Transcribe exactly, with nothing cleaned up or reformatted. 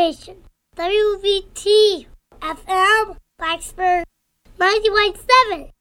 station, W V T F M, Blacksburg ninety point seven.